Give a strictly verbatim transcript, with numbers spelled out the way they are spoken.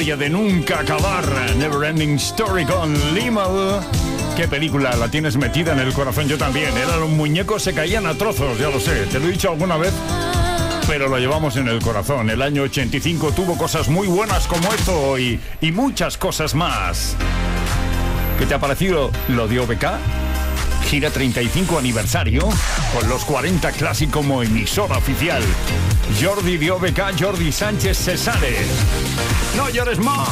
historia de nunca acabar. Never Ending Story con Limahl. ¿Qué película la tienes metida en el corazón? Yo también. Eran los muñecos, se caían a trozos, ya lo sé. Te lo he dicho alguna vez, pero lo llevamos en el corazón. El año ochenta y cinco tuvo cosas muy buenas como esto y, y muchas cosas más. ¿Qué te ha parecido lo de O B K? Gira treinta y cinco aniversario con los cuarenta Classic como emisora oficial. Jordi de O B K, Jordi Sánchez se sale. No llores más.